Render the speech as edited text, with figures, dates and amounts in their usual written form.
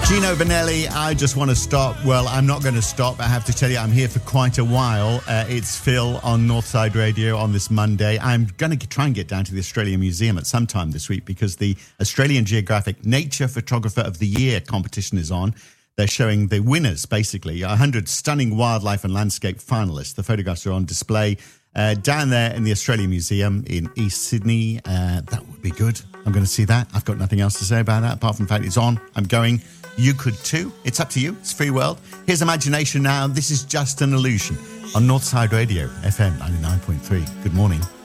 Gino Vanelli, I Just Want to Stop. Well, I'm not going to stop. I have to tell you, I'm here for quite a while. It's Phil on Northside Radio on this Monday. I'm going to try and get down to the Australian Museum at some time this week because the Australian Geographic Nature Photographer of the Year competition is on. They're showing the winners, basically, 100 stunning wildlife and landscape finalists. The photographs are on display down there in the Australian Museum in East Sydney. That would be good. I'm going to see that. I've got nothing else to say about that, apart from the fact it's on. I'm going. You could too. It's up to you. It's free world. Here's Imagination now. This is Just an Illusion on Northside Radio, FM 99.3. Good morning.